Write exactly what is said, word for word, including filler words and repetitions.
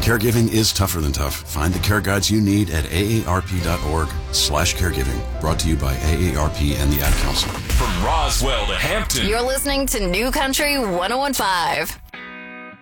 Caregiving is tougher than tough. Find the care guides you need at aarp.org slash caregiving. Brought to you by A A R P and the Ad Council. From Roswell to Hampton. You're listening to New Country one oh one point five.